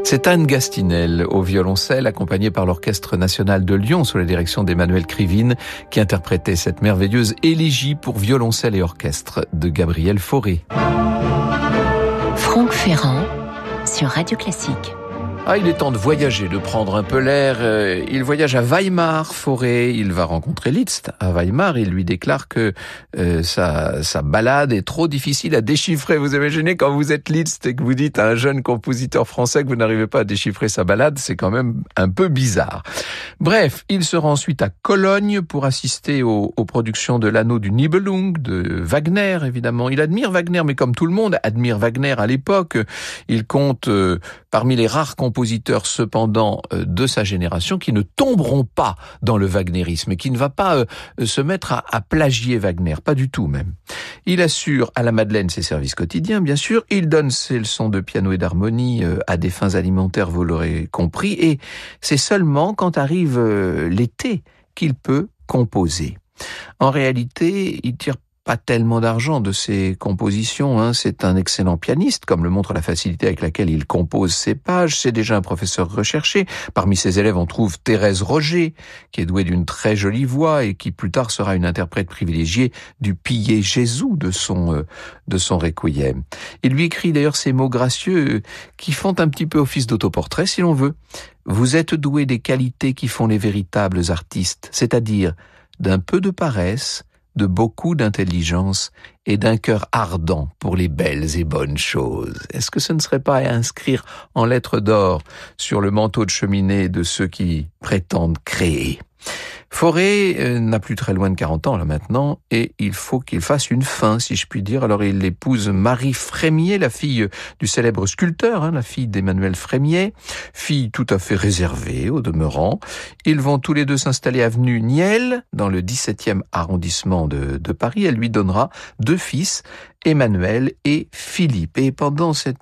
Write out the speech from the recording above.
C'est Anne Gastinel au violoncelle, accompagnée par l'Orchestre national de Lyon sous la direction d'Emmanuel Krivine, qui interprétait cette merveilleuse élégie pour violoncelle et orchestre de Gabriel Fauré. Franck Ferrand sur Radio Classique. Il est temps de voyager, de prendre un peu l'air. Il voyage à Weimar, Fauré. Il va rencontrer Liszt à Weimar. Il lui déclare que sa ballade est trop difficile à déchiffrer. Vous imaginez quand vous êtes Liszt et que vous dites à un jeune compositeur français que vous n'arrivez pas à déchiffrer sa ballade, c'est quand même un peu bizarre. Bref, il se rend ensuite à Cologne pour assister aux productions de l'Anneau du Nibelung de Wagner, évidemment. Il admire Wagner, mais comme tout le monde admire Wagner à l'époque, il compte parmi les rares compositeurs cependant de sa génération qui ne tomberont pas dans le wagnérisme et qui ne va pas se mettre à plagier Wagner, pas du tout même. Il assure à la Madeleine ses services quotidiens, bien sûr, il donne ses leçons de piano et d'harmonie à des fins alimentaires, vous l'aurez compris, et c'est seulement quand arrive l'été qu'il peut composer. En réalité, il tire pas tellement d'argent de ses compositions, C'est un excellent pianiste, comme le montre la facilité avec laquelle il compose ses pages. C'est déjà un professeur recherché. Parmi ses élèves, on trouve Thérèse Roger, qui est douée d'une très jolie voix et qui plus tard sera une interprète privilégiée du Pie Jésus de son requiem. Il lui écrit d'ailleurs ces mots gracieux qui font un petit peu office d'autoportrait, si l'on veut. Vous êtes doué des qualités qui font les véritables artistes, c'est-à-dire d'un peu de paresse, de beaucoup d'intelligence et d'un cœur ardent pour les belles et bonnes choses. Est-ce que ce ne serait pas à inscrire en lettres d'or sur le manteau de cheminée de ceux qui prétendent créer ? Fauré n'a plus très loin de 40 ans là maintenant, et il faut qu'il fasse une fin, si je puis dire. Alors il épouse Marie Frémier, la fille du célèbre sculpteur, la fille d'Emmanuel Frémier, fille tout à fait réservée au demeurant. Ils vont tous les deux s'installer avenue Niel, dans le 17e arrondissement de Paris. Elle lui donnera 2 fils, Emmanuel et Philippe. Et pendant cette